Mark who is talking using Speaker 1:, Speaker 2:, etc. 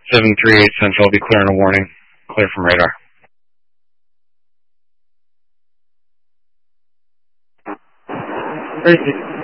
Speaker 1: 738 Central, I'll be clearing a warning. Clear from radar.
Speaker 2: Tracy.